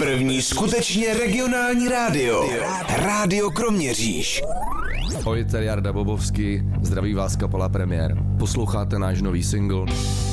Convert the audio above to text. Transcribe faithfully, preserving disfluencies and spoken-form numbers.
První skutečně regionální rádio. Rádio Kroměříž. Ahoj, tady Jarda Bobovský, zdraví vás kapela Premiér. Posloucháte náš nový single